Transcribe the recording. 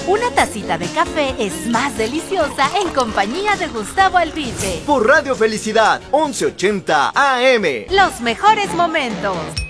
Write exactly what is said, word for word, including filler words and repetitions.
Una tacita de café es más deliciosa en compañía de Gustavo Alpiste. Por Radio Felicidad, once ochenta A M. Los mejores momentos.